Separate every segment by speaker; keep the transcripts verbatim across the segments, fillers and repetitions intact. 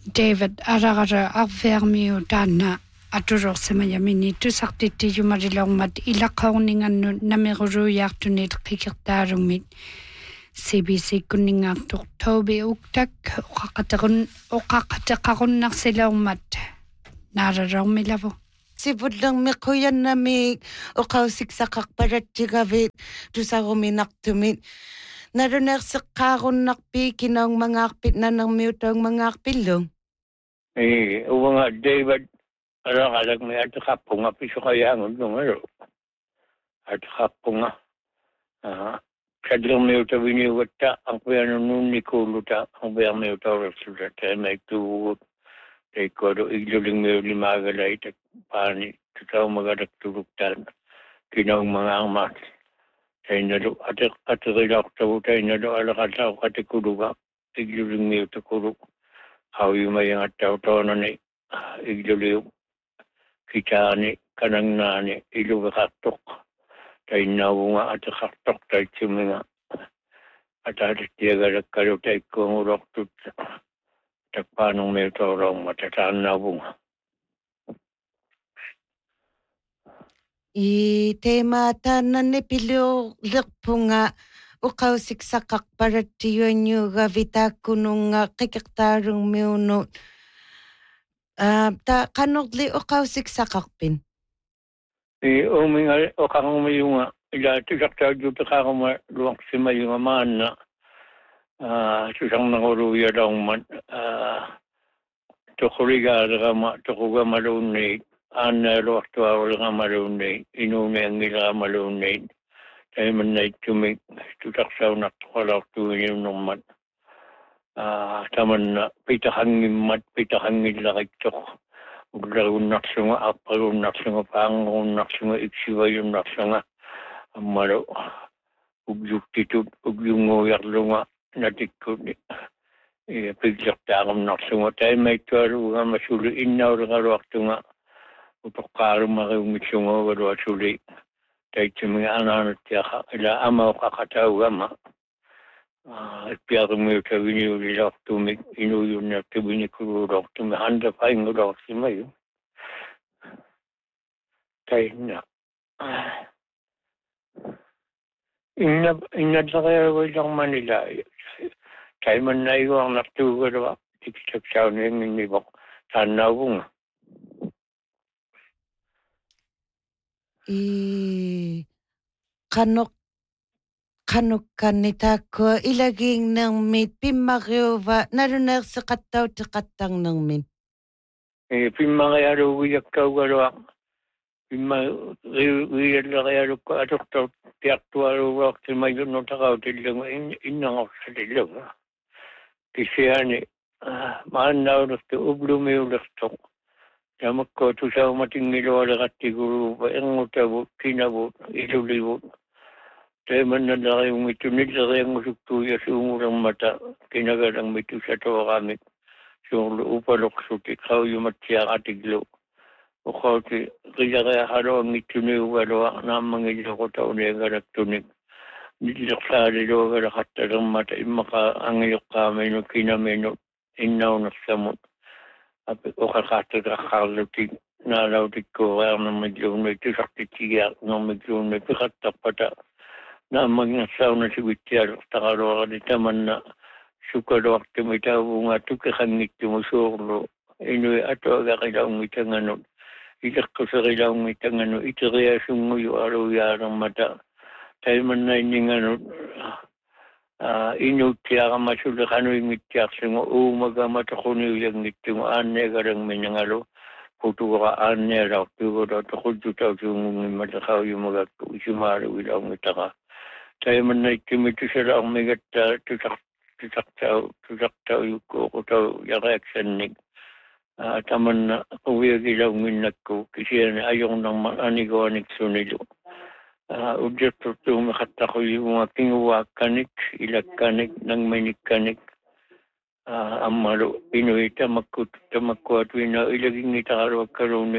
Speaker 1: David aragara arvermiu tanna atujor semayamini tusartitti jumarilongmat ilaqaorningannu namirujuiartunit qikirtaarumit C B C kunningaartuq taubi uktak oqaqaterun oqaqateqarunnarsilaummat naararaumilavu
Speaker 2: sibudlang miquyannami oqausiksaqarparattigavit tusaruminartumit narunerseqqaarunnarpi kinaung mangaarpit nanarmiutaung mangaarpillung
Speaker 3: eh uwanga David aragalag may atakapunga pisukayangon ngaro atakapunga ah kadang miuta winiwata ang pianunun ni kuluta ang piang miuta resulta may tu tay kodo igluling miu limagalay tak pani tutaw magadak turuktan kinaung mga amat tay nalo atak atakilak tawo tay nalo alakataw katikuluga igluling miuta kuluk hawi mayang ataw taw na ni igluling kita ni kanang na ni ilugakatok tay nawunga atakatok tay chuminga atadik tiagadak karo tay kongurok tut takpanong may torong matataan nawunga.
Speaker 2: I tema tanan ni pilyo lekpunga uqausiksaqarparattiuanniu gavita kununga qikirtaarung miunu Uh, ta kanogli uqausiksaqarpin
Speaker 3: I uminga uqangumayunga ila tisaqtaaju taqaquma luaqsimayunga maanna ah susang nanguruya daungman ah tuqurigaarama tuqugamalunni anna luaqtuaulgamalunni inumiangilgamalunni taimannai tumik tutaqsaunaqtuqalaqtuiniunummat ah tamanna pitahangimmat pitahangillaqittoq ullarunnarsunga apparunnarsunga paangunnarsunga iksiwayunnarsunga ammalo ugyuktitut ugyungoyarlunga natikkuni e pigjartaaqamnarsunga taimaittualuga masuli innaulgaluartunga utoqqaarumagiungitsunga galuasuli taitsuminga anaanattiaqa ila amauqaqataugama piarmiuta winiulilortumik inuyunnartubinikuluulortumi handa paingulorsimayu tainna inna innallaqayaruillarmanila taimannayuarnartuugalua tiktaksaunianginnivoq taannaavunga
Speaker 2: i qanoq qanukkannitaakku ilagiingnermit pimmariuva naluneerseqattautiqattarnermin
Speaker 3: e pimmarialuugiakkaugalua pimma riiallarialukka atortor tiartualuugaartimayunnotaqautillunga innangorsalillunga kisiani maannaulertu ublumiulertoq tamakko tusaumatingilualeqattiguluupa engutavut kinavut ilulivut taimannalariungitu nillariangusuktuuya suungulammata kinagalang mitusatoqamik suunglu upaloqsuti qauyumatsiaqatiglu uqauti qilariaqaluangittuniugalua naammangillaqutauniagalaktunik nillersaaliluagalaqattalammata immaqa angiyoqqaaminu kinaminu innaunersamut api uqaqaatutaqarlutik naalautikkuurearnermilluunni tusartitigiarnermilluunni piqattaqpata naammangersauna sivittialertaqaluarani tamanna sukaluartumitavunga tukiqangittumu suurlu inui atuagaqilaungitanganut ileqquserilaungitanganu iteriasunguyu aluyaanermata taimannainninganut inuuttiaqamasuli qanuingittiarsungu uumagamataquniuyangittumu aanneegalangminangalu putuqa aannealaqtuugula toqultutausuungungimmalaqauyumagakku isumaaluilaungitaqa taimannaittimitusalaarmigatta tusaq tusaqtau tusaqtau yukkuuqutau yaqaaksannik tamanna quviagilaunginnakku kisiani ajornarma anigoanik sunilu ujjatturtuumi qattaquyuunga kinguwaakkanik ilakkanik nangmanikkanik ammalu inui tamakkut tamakkuatuina ilagingitaqaluakkaluunni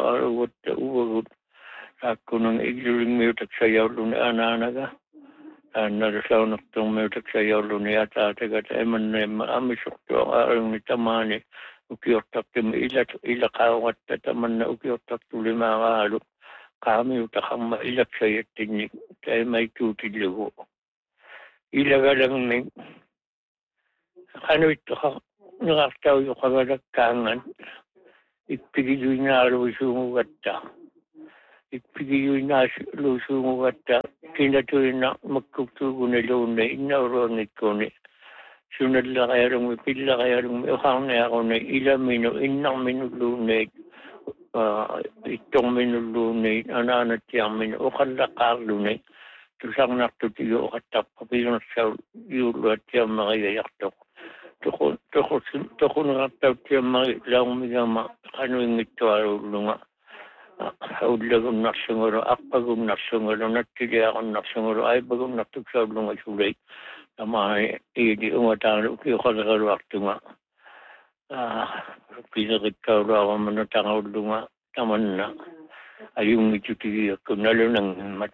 Speaker 3: ilaqartortuaqaluwatta uvagut saakkunang igluringmiutak sayauluni anaanaga Narasaunaqtung meutaksayauluni ataatagat emanneemma amisuktua arungi tamani ukiortartimi ila ilaqaungatta tamanna ukiortartulimaalu qaamiutahamma ilaksayattinni taimaituutillugu ilagalanni qanuittaqa niqartauyoqagalakkaangan ippigiyuinaaluisuungugatta ippigiyuinaaluisuungugatta kinatuina makkuktuugunaluunne innauruangikkuni sunallaqayarungi pillaqayarungi uqarniaquni ilaminu innarminulluunne ittorminulluunne anaanattiarminu uqallaqaarluni tusarnartutigu uqattarpa pilunersaul yuulluattiammariayartoq toqun toqun toqunnerartauttiammari laumigama qanuingittualuullunga haullagunnarsungalu aqqagunnarsungalu nattiliaqunnarsungulu aipagunnartuksaulunga sulai tamai iidi ungataanu ukiuqalqaluartunga pilerikkauluaqammanu tangaullunga tamanna ayungitutigiakkunnalunang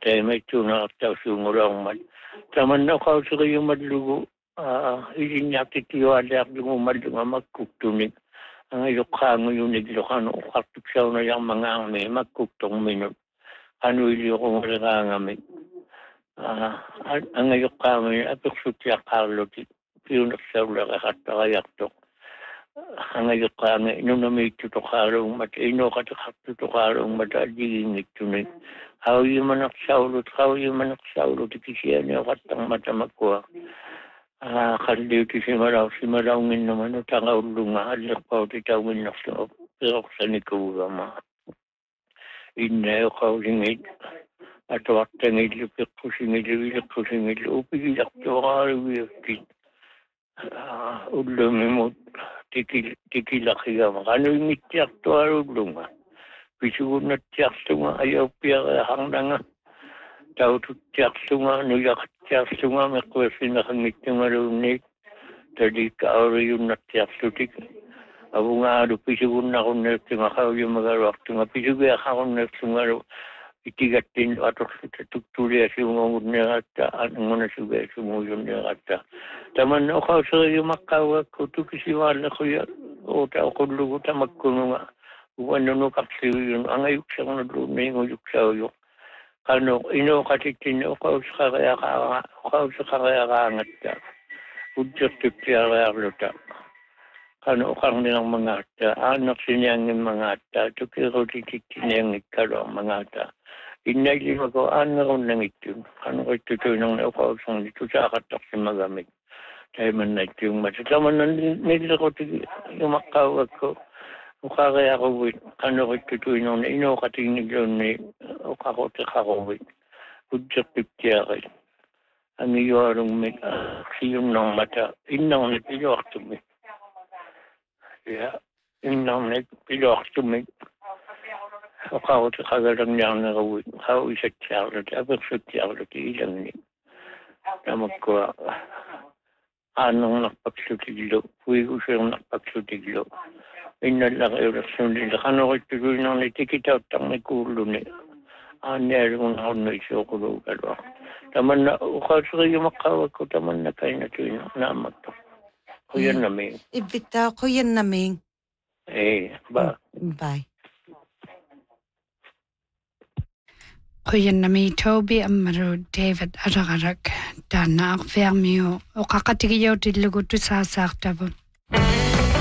Speaker 3: mataimaittuunaqartausuungulaarmat tamanna qausiriyumallugu isinniartittiuaaliarlugu mallunga makkuktunik angayuqqaanguyunik luqanu uqartuksaunayarmangaarmi makkuktorminut qanuiliuqungaliqaangami angayuqqaamini apirsutiaqqaarluti piunersaulaqaqattaqayartoq angayuqqaangi nunamiittutoqaaluungmat inoqatiqartutoqaaluungmat alligiingittunik qauyumanersaulut qauyumanersaulut kisianiuqattarmatamakkua qalliutisimalaw simalaunginnamanu tangaullunga allerpauti taunginnersu piroqsanikuugama innauqaulingit atuartangillu piqqusingillu ileqqusingillu upigilartuoraalugiakkin ullumimut tikil tikilaqigama qanuingittiartualullunga pisugunnattiarlunga ayauppiareaqarnanga taututtiarlunga nuyaqattiarlunga meqquersinaqangittungaluunniik tadikka auriyunnattiarlutik avungaalu pisugunnaqunneertunga qauyumagaluartunga pisugiaqarunneertungalu itigattin atorluta tuktuliasiungongunneeratta angunasugaasumuuyunneeratta tamanna uqauseriumaqqauakku tukisimaallaqquya uta uqullugu tamakkununga uannunuqarliuyun angayuksernulluunniinguyuksauyu qanu inuqatittinni uqausiqariaqaaga uqausiqariaqaangatta uddertuppiariarluta qanu uqarninarmangaatta aannersiniangimmangaatta tukirutitittiniangikkaluarmangaatta innaillimako aannerunnangittun qanuqittutuinerni uqauserni tusaaqattarsimagamik taimannaittiungmata tamanna nillequtigi yumaqqauakku uqariaquvit qanuqittutuinerni inuqatignilluunni uqaqutiqaruvit uddertuppiari angiyualungmik siyunnermata innerni piluartumik ja innerni piluartumik uqaqutiqagalanniarneruvit qauisattiarlut apersuttiarlut ilangni tamakkua aannernerpaksutiglu puigusiernarpaksutiglu innallaqaiulersunni qanuqittutuinerni tikitauttarnikuulluni aannialungunarunniisuuquluugalua tamanna uqauseriumaqqauakku tamanna kainatuina naamatto quyannamiin
Speaker 2: ivittaa quyannamiin
Speaker 3: ee ba
Speaker 2: bye
Speaker 1: quyannami Toby ammaru David aragarak tanna aqfermiu oqaqatigiyotillugu tusaasaartavun